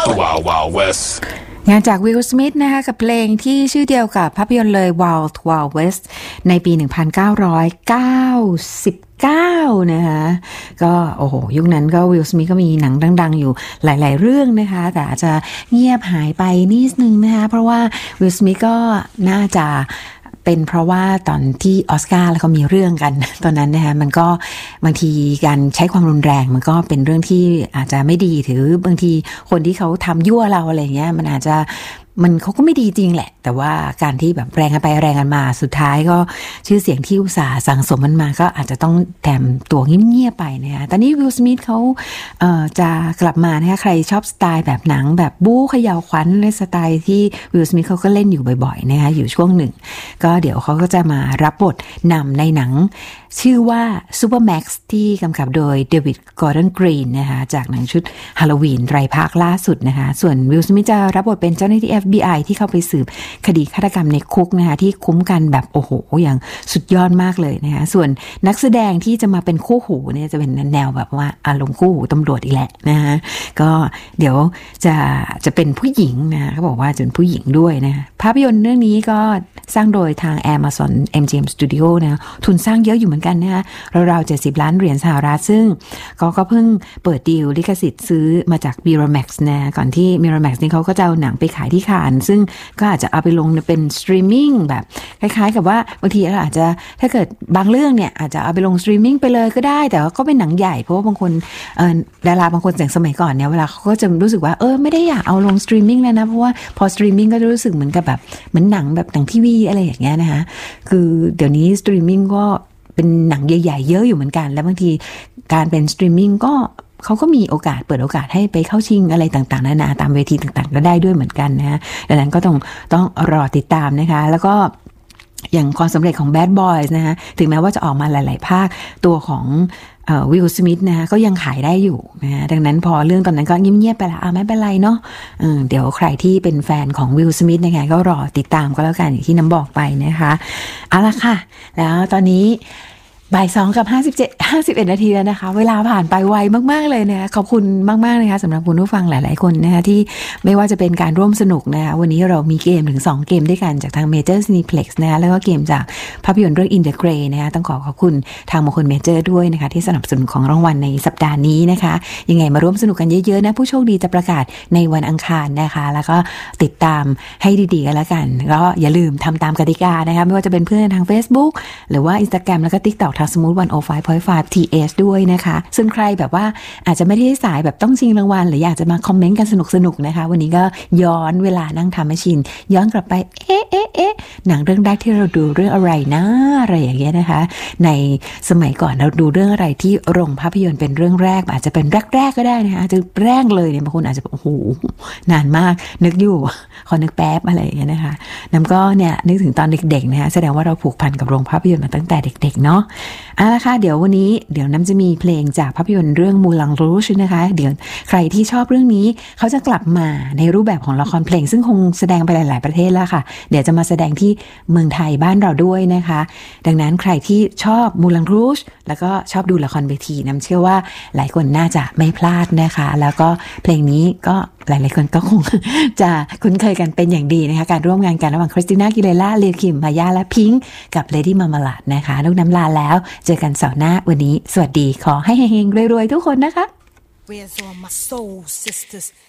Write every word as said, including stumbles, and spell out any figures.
Wild Wild West งานจากวิล สมิธนะคะกับเพลงที่ชื่อเดียวกับภาพยนตร์เลย Wild Wild West ในปี หนึ่งพันเก้าร้อยเก้าสิบเก้า นะคะก็โอ้โหยุคนั้นก็วิล สมิธก็มีหนังดังๆอยู่หลายๆเรื่องนะคะแต่อาจจะเงียบหายไปนิดนึงนะคะเพราะว่าวิล สมิธก็น่าจะเป็นเพราะว่าตอนที่ออสการ์แล้วเขามีเรื่องกันตอนนั้นนะคะมันก็บางทีการใช้ความรุนแรงมันก็เป็นเรื่องที่อาจจะไม่ดีหรือบางทีคนที่เขาทำยั่วเราอะไรเงี้ยมันอาจจะมันเขาก็ไม่ดีจริงแหละแต่ว่าการที่แบบแรงกันไปแรงกันมาสุดท้ายก็ชื่อเสียงที่อุตสาห์สั่งสมมันมาก็อาจจะต้องแถมตัวเงียบๆไปนะคะตอนนี้วิล สมิธเขาเอ่อจะกลับมานะคะใครชอบสไตล์แบบหนังแบบบู๊เขย่าขวัญในสไตล์ที่วิล สมิธเขาก็เล่นอยู่บ่อยๆนะคะอยู่ช่วงหนึ่งก็เดี๋ยวเขาก็จะมารับบทนำในหนังชื่อว่า Supermax ที่กำกับโดยเดวิด กอร์ดอน กรีนนะคะจากหนังชุดฮาโลวีนไตรภาคล่าสุดนะคะส่วนวิล สมิธจะรับบทเป็นเจ้าหน้าที่ เอฟ บี ไอ ที่เข้าไปสืบคดีฆาตกรรมในคุกนะคะที่คุ้มกันแบบโอ้โหอย่างสุดยอดมากเลยนะคะส่วนนักแสดงที่จะมาเป็นคู่หูเนี่ยจะเป็นแนวแบบว่าอารมณ์คู่หูตำรวจอีกแหละนะคะก็เดี๋ยวจะจะเป็นผู้หญิงนะเขาบอกว่าจะเป็นผู้หญิงด้วยนะภาพยนตร์เรื่องนี้ก็สร้างโดยทาง Amazon เอ็ม จี เอ็ม Studio นะทุนสร้างเยอะอยู่เหมือนกันนะคะราวๆเจ็ดสิบล้านเหรียญสหรัฐซึ่งก็ก็เพิ่งเปิดดีลลิขสิทธิ์ซื้อมาจาก Miramax นะก่อนที่ Miramax นี่เขาก็จะเอาหนังไปขายที่คานซึ่งก็อาจจะเอาไปลงเป็นสตรีมมิ่งแบบคล้ายๆกับว่าบางทีเราอาจจะถ้าเกิดบางเรื่องเนี่ยอาจจะเอาไปลงสตรีมมิ่งไปเลยก็ได้แต่ว่าก็เป็นหนังใหญ่เพราะว่าบางคนเอ่อดาราบางคนอย่างสมัยก่อนเนี่ยเวลาเขาก็จะรู้สึกว่าเออไม่ได้อยากเอาลงสตรีมมิ่งแล้วนะเพราะว่าพอสตรีมมิ่งก็จะรู้สึกเหมือนกับแบบเหมือนหนังแบบหนังทีวีอะไรอย่างเงี้ยนะคะคือเดี๋ยวนี้สตรีมมิ่งก็เป็นหนังใหญ่ๆเยอะอยู่เหมือนกันแล้วบางทีการเป็นสตรีมมิ่งก็เขาก็มีโอกาสเปิดโอกาสให้ไปเข้าชิงอะไรต่างๆนานาตามเวทีต่างๆก็ได้ด้วยเหมือนกันนะดังนั้นก็ต้องต้องรอติดตามนะคะแล้วก็อย่างความสำเร็จของ Bad Boys นะคะถึงแม้ว่าจะออกมาหลายๆภาคตัวของวิล สมิธนะคะก็ยังขายได้อยู่นะดังนั้นพอเรื่องตอนนั้นก็เงียบๆไปละอ่ะไม่เป็นไรเนาะเออเดี๋ยวใครที่เป็นแฟนของวิล สมิธนะคะก็รอติดตามก็แล้วกันอย่างที่น้ำบอกไปนะคะเอาละค่ะแล้วตอนนี้บ่ายสองกับห้าสิบเจ็ด ห้าสิบเอ็ดนาทีแล้วนะคะเวลาผ่านไปไวมากๆเลยนะคะขอบคุณมากๆนะคะสำหรับคุณผู้ฟังหลายๆคนนะคะที่ไม่ว่าจะเป็นการร่วมสนุกนะคะวันนี้เรามีเกมถึงสองเกมด้วยกันจากทาง Major Cineplex นะคะแล้วก็เกมจากภาพยนตร์เรื่อง In the Grey นะคะต้องขอขอบคุณทางมงคล Major ด้วยนะคะที่สนับสนุนของรางวัลในสัปดาห์นี้นะคะยังไงมาร่วมสนุกกันเยอะๆนะผู้โชคดีจะประกาศในวันอังคารนะคะแล้วก็ติดตามให้ดีๆกันแล้วกันก็อย่าลืมทำตามกติกานะคะไม่ว่าจะเป็นเพื่อนทาง Facebook หรือว่า Instagram แล้วก็ TikTokทาง Smooth หนึ่งศูนย์ห้า จุดห้า ที เอช ด้วยนะคะซึ่งใครแบบว่าอาจจะไม่ได้สายแบบต้องชิงรางวัลหรืออยากจะมาคอมเมนต์กันสนุกๆนะคะวันนี้ก็ย้อนเวลานั่งทำแมชชีนย้อนกลับไปเอ๊ะเอ๊ะเอ๊ะหนังเรื่องแรกที่เราดูเรื่องอะไรนะอะไรอย่างเงี้ยนะคะในสมัยก่อนเราดูเรื่องอะไรที่โรงภาพยนตร์เป็นเรื่องแรกอาจจะเป็นแรกๆก็ได้นะคะอาจจะแรกเลยเนี่ยบางคนอาจจะโอ้โหนานมากนึกอยู่ขอนึกแป๊บอะไรอย่างเงี้ยนะคะน้ำก็เนี่ยนึกถึงตอนเด็กๆนะคะแสดงว่าเราผูกพันกับโรงภาพยนตร์มาตั้งแต่เด็กๆเนาะเอาละค่ะเดี๋ยววันนี้เดี๋ยวน้ำจะมีเพลงจากภาพยนตร์เรื่องมูลังรูชนะคะเดี๋ยวใครที่ชอบเรื่องนี้เขาจะกลับมาในรูปแบบของละครเพลงซึ่งคงแสดงไปหลายๆประเทศแล้วค่ะเดี๋ยวจะมาแสดงที่เมืองไทยบ้านเราด้วยนะคะดังนั้นใครที่ชอบมูลังรูชแล้วก็ชอบดูละครเวทีน้ำเชื่อว่าหลายคนน่าจะไม่พลาดนะคะแล้วก็เพลงนี้ก็หลายๆคนก็คงจะคุ้นเคยกันเป็นอย่างดีนะคะการร่วมงานกันระหว่างคริสติน่ากิเลล่าเลียคิมมายาและพิงค์กับเลดี้มามาลาดนะคะลูกน้ำลาแล้วเจอกันเสาร์หน้าวันนี้สวัสดีขอให้เฮงๆรวยๆทุกคนนะคะ Where's all my soul sisters